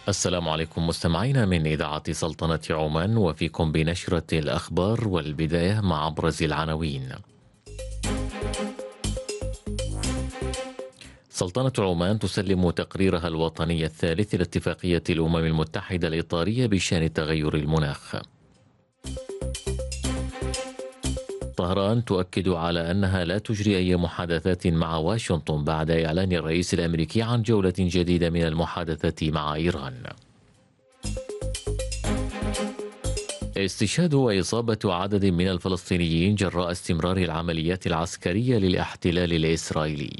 السلام عليكم مستمعينا من إذاعة سلطنة عمان، وفيكم بنشرة الأخبار، والبداية مع أبرز العناوين. سلطنة عمان تسلم تقريرها الوطني الثالث إلى اتفاقية الأمم المتحدة الإطارية بشأن تغير المناخ. طهران تؤكد على أنها لا تجري أي محادثات مع واشنطن بعد إعلان الرئيس الأمريكي عن جولة جديدة من المحادثات مع إيران. استشهاد وإصابة عدد من الفلسطينيين جراء استمرار العمليات العسكرية للاحتلال الإسرائيلي.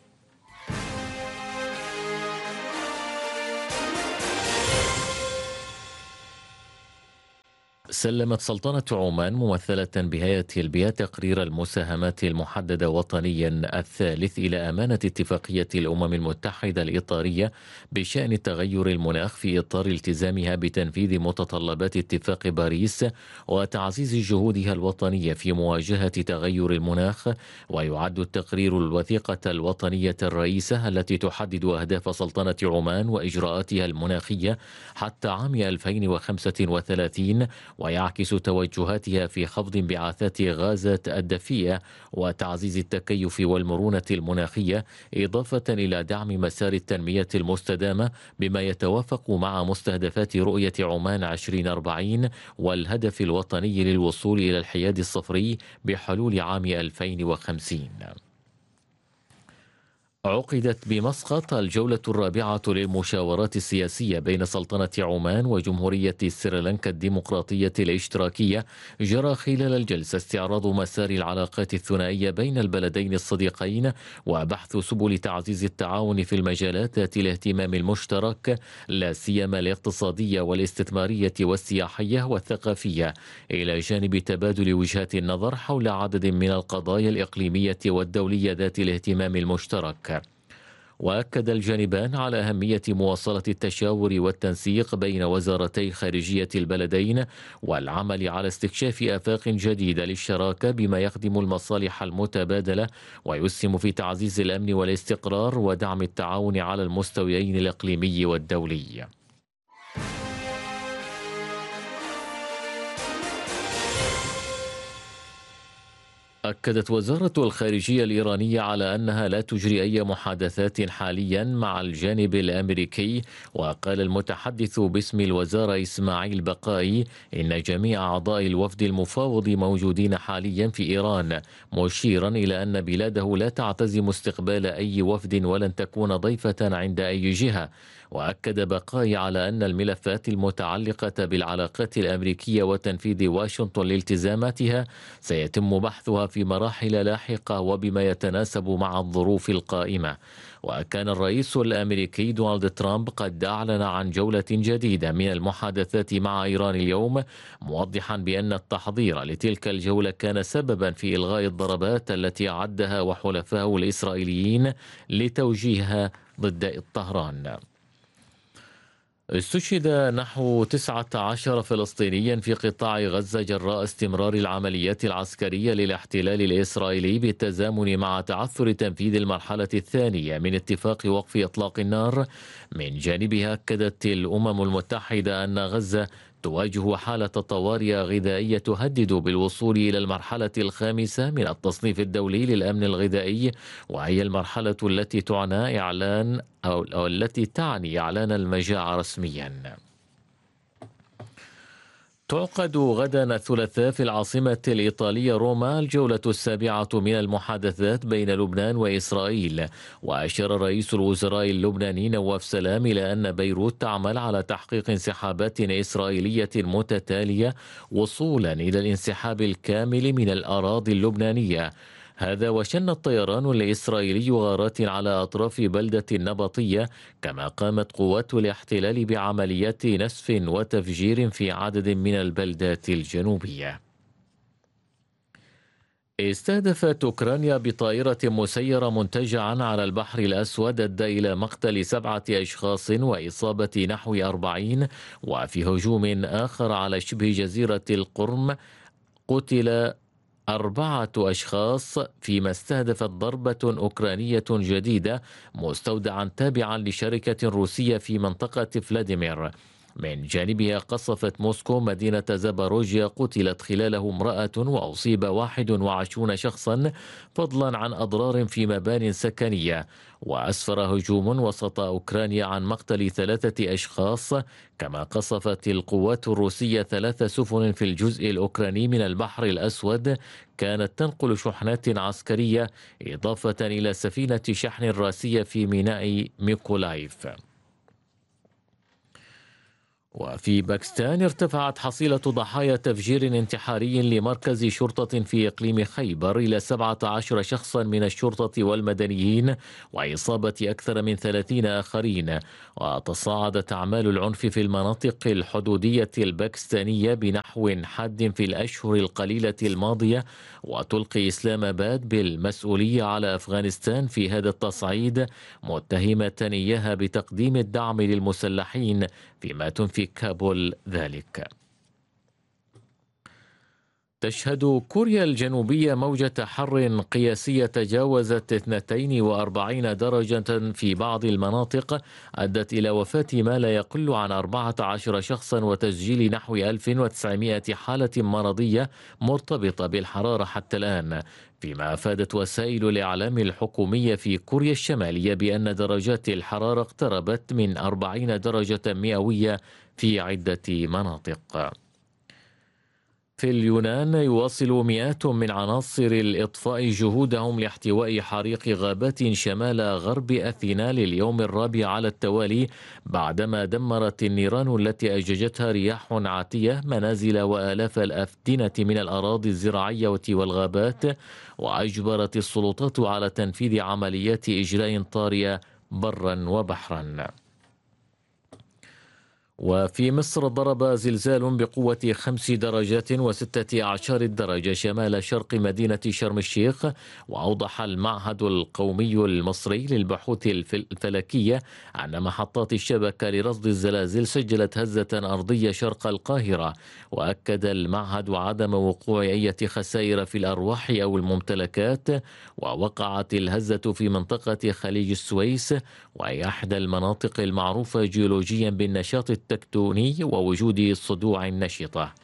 سلمت سلطنة عمان ممثلة بهيئة البيئة تقرير المساهمات المحددة وطنيا الثالث إلى أمانة اتفاقية الأمم المتحدة الإطارية بشأن تغير المناخ في إطار التزامها بتنفيذ متطلبات اتفاق باريس وتعزيز جهودها الوطنية في مواجهة تغير المناخ. ويعد التقرير الوثيقة الوطنية الرئيسة التي تحدد أهداف سلطنة عمان وإجراءاتها المناخية حتى عام 2035، ويعكس توجهاتها في خفض انبعاثات غازات الدفيئة وتعزيز التكيف والمرونة المناخية، إضافة إلى دعم مسار التنمية المستدامة بما يتوافق مع مستهدفات رؤية عمان 2040 والهدف الوطني للوصول إلى الحياد الصفري بحلول عام 2050. عقدت بمسقط الجولة الرابعة للمشاورات السياسية بين سلطنة عمان وجمهورية سريلانكا الديمقراطية الاشتراكية. جرى خلال الجلسة استعراض مسار العلاقات الثنائية بين البلدين الصديقين وبحث سبل تعزيز التعاون في المجالات ذات الاهتمام المشترك، لا سيما الاقتصادية والاستثمارية والسياحية والثقافية، إلى جانب تبادل وجهات النظر حول عدد من القضايا الإقليمية والدولية ذات الاهتمام المشترك. وأكد الجانبان على أهمية مواصلة التشاور والتنسيق بين وزارتي خارجية البلدين والعمل على استكشاف آفاق جديدة للشراكة بما يخدم المصالح المتبادلة ويسهم في تعزيز الأمن والاستقرار ودعم التعاون على المستويين الإقليمي والدولي. أكدت وزارة الخارجية الإيرانية على أنها لا تجري أي محادثات حاليا مع الجانب الأمريكي. وقال المتحدث باسم الوزارة إسماعيل بقائي إن جميع أعضاء الوفد المفاوض موجودين حاليا في إيران، مشيرا إلى أن بلاده لا تعتزم استقبال أي وفد ولن تكون ضيفة عند أي جهة. وأكد بقائي على أن الملفات المتعلقة بالعلاقات الأمريكية وتنفيذ واشنطن لالتزاماتها سيتم بحثها في مراحل لاحقة وبما يتناسب مع الظروف القائمة. وكان الرئيس الأمريكي دونالد ترامب قد أعلن عن جولة جديدة من المحادثات مع إيران اليوم، موضحا بأن التحضير لتلك الجولة كان سببا في إلغاء الضربات التي أعدها وحلفائه الإسرائيليين لتوجيهها ضد طهران. استشهد نحو 19 فلسطينيا في قطاع غزة جراء استمرار العمليات العسكرية للاحتلال الإسرائيلي بالتزامن مع تعثر تنفيذ المرحلة الثانية من اتفاق وقف إطلاق النار. من جانبها أكدت الأمم المتحدة أن غزة تواجه حالة طوارئ غذائية تهدد بالوصول إلى المرحلة الخامسة من التصنيف الدولي للأمن الغذائي، وهي المرحلة التي تعنى إعلان أو التي تعني إعلان المجاعة رسميا. تعقد غدا الثلاثاء في العاصمة الإيطالية روما الجولة السابعة من المحادثات بين لبنان وإسرائيل. وأشار رئيس الوزراء اللبناني نواف سلام إلى أن بيروت تعمل على تحقيق انسحابات إسرائيلية متتالية وصولا إلى الانسحاب الكامل من الأراضي اللبنانية. هذا وشن الطيران الإسرائيلي غارات على أطراف بلدة النبطية، كما قامت قوات الاحتلال بعمليات نسف وتفجير في عدد من البلدات الجنوبية. استهدفت أوكرانيا بطائرة مسيرة منتجعا على البحر الأسود أدى إلى مقتل 7 أشخاص وإصابة نحو 40. وفي هجوم آخر على شبه جزيرة القرم قتل 4 أشخاص، فيما استهدفت ضربة أوكرانية جديدة مستودعا تابعا لشركة روسية في منطقة فلاديمير. من جانبها قصفت موسكو مدينة زاباروجيا، قتلت خلاله امرأة وأصيب 21 شخصا، فضلا عن أضرار في مبان سكنية. وأسفر هجوم وسط أوكرانيا عن مقتل 3 أشخاص. كما قصفت القوات الروسية 3 سفن في الجزء الأوكراني من البحر الأسود كانت تنقل شحنات عسكرية، إضافة إلى سفينة شحن راسية في ميناء ميكولايف. وفي باكستان ارتفعت حصيلة ضحايا تفجير انتحاري لمركز شرطة في إقليم خيبر إلى 17 شخصا من الشرطة والمدنيين، وإصابة أكثر من 30 آخرين. وتصاعدت أعمال العنف في المناطق الحدودية الباكستانية بنحو حاد في الأشهر القليلة الماضية، وتلقي إسلام آباد بالمسؤولية على أفغانستان في هذا التصعيد، متهمة إياها بتقديم الدعم للمسلحين، فيما تنفي كابول ذلك. تشهد كوريا الجنوبية موجة حر قياسية تجاوزت 42 درجة في بعض المناطق، أدت إلى وفاة ما لا يقل عن 14 شخصا وتسجيل نحو 1900 حالة مرضية مرتبطة بالحرارة حتى الآن. فيما أفادت وسائل الإعلام الحكومية في كوريا الشمالية بأن درجات الحرارة اقتربت من 40 درجة مئوية في عدة مناطق. في اليونان يواصل مئات من عناصر الإطفاء جهودهم لاحتواء حريق غابات شمال غرب أثينا لليوم الرابع على التوالي، بعدما دمرت النيران التي أججتها رياح عاتية منازل وآلاف الأفدنة من الأراضي الزراعية والغابات، وأجبرت السلطات على تنفيذ عمليات إجلاء طارئة برا وبحرا. وفي مصر ضرب زلزال بقوة 5 درجات و16 درجة شمال شرق مدينة شرم الشيخ. وأوضح المعهد القومي المصري للبحوث الفلكية أن محطات الشبكة لرصد الزلازل سجلت هزة أرضية شرق القاهرة. وأكد المعهد عدم وقوع أي خسائر في الأرواح أو الممتلكات. ووقعت الهزة في منطقة خليج السويس، وهي إحدى المناطق المعروفة جيولوجيا بالنشاط التكتوني ووجود الصدوع النشطة.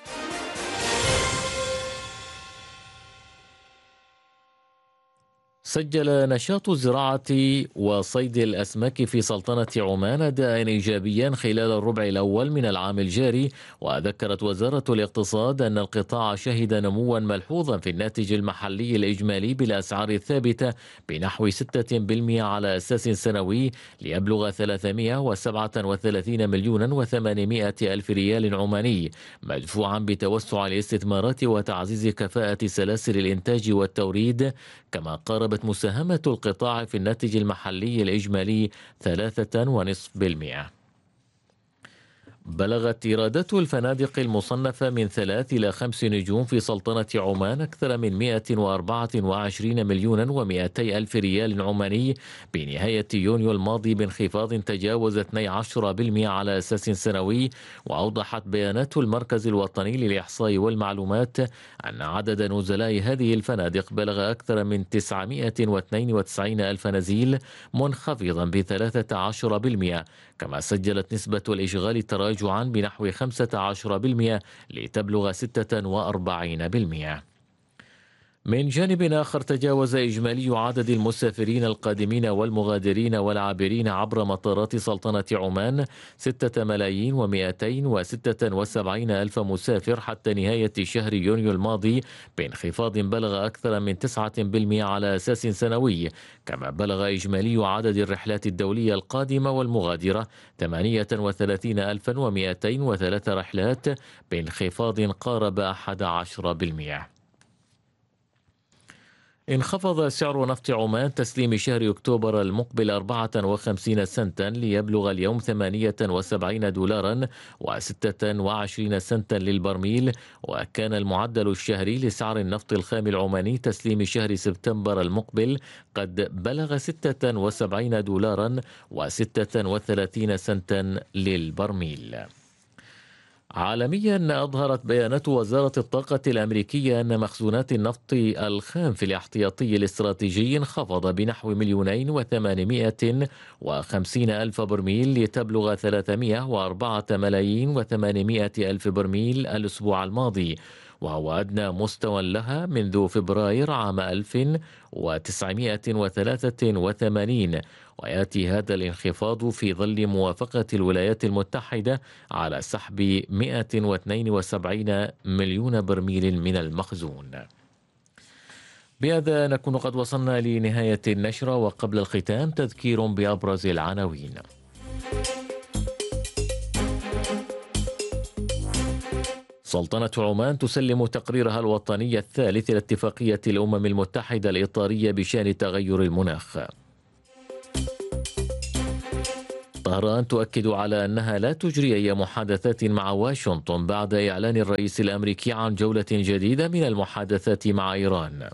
سجل نشاط الزراعة وصيد الأسماك في سلطنة عمان أداء إيجابيا خلال الربع الأول من العام الجاري. وذكرت وزارة الاقتصاد أن القطاع شهد نموا ملحوظا في الناتج المحلي الإجمالي بالأسعار الثابتة بنحو 6% على أساس سنوي، ليبلغ 337 مليون و800 ألف ريال عماني، مدفوعا بتوسع الاستثمارات وتعزيز كفاءة سلاسل الإنتاج والتوريد. كما قاربت مساهمة القطاع في الناتج المحلي الإجمالي 3.5%. بلغت إيرادات الفنادق المصنفة من 3 إلى 5 نجوم في سلطنة عمان أكثر من 124 مليون و200 ألف ريال عماني بنهاية يونيو الماضي، بانخفاض تجاوز 12% على أساس سنوي. وأوضحت بيانات المركز الوطني للإحصاء والمعلومات أن عدد نزلاء هذه الفنادق بلغ أكثر من 992 ألف نزيل، منخفضا ب13%. كما سجلت نسبة الإشغال تراجعا بنحو 15% لتبلغ 46%. من جانب آخر، تجاوز إجمالي عدد المسافرين القادمين والمغادرين والعابرين عبر مطارات سلطنة عمان 6,276,000 مسافر حتى نهاية شهر يونيو الماضي، بانخفاض بلغ أكثر من 9% على أساس سنوي. كما بلغ إجمالي عدد الرحلات الدولية القادمة والمغادرة 38,203 رحلات، بانخفاض قارب 11%. انخفض سعر نفط عمان تسليم شهر أكتوبر المقبل 54 سنتا، ليبلغ اليوم 78 دولارا و26 سنتا للبرميل. وكان المعدل الشهري لسعر النفط الخام العماني تسليم شهر سبتمبر المقبل قد بلغ 76 دولارا و36 سنتا للبرميل. عالميا، أظهرت بيانات وزارة الطاقة الأمريكية أن مخزونات النفط الخام في الاحتياطي الاستراتيجي انخفض بنحو 2,850,000 ألف برميل لتبلغ 304,800,000 برميل الأسبوع الماضي، وهو أدنى مستوى لها منذ فبراير عام 1983. ويأتي هذا الانخفاض في ظل موافقة الولايات المتحدة على سحب 172 مليون برميل من المخزون. بهذا نكون قد وصلنا لنهاية النشرة، وقبل الختام تذكير بأبرز العناوين. سلطنة عمان تسلم تقريرها الوطني الثالث لاتفاقية الأمم المتحدة الإطارية بشأن تغير المناخ. طهران تؤكد على أنها لا تجري أي محادثات مع واشنطن بعد إعلان الرئيس الأمريكي عن جولة جديدة من المحادثات مع إيران.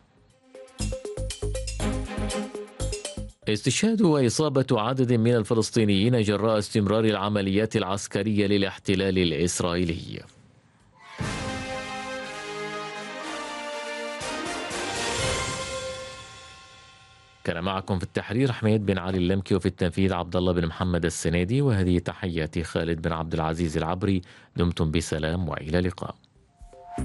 استشهاد وإصابة عدد من الفلسطينيين جراء استمرار العمليات العسكرية للاحتلال الإسرائيلي. كان معكم في التحرير حميد بن علي اللمكي، وفي التنفيذ عبد الله بن محمد السنيدي، وهذه تحياتي خالد بن عبد العزيز العبري. دمتم بسلام وإلى اللقاء.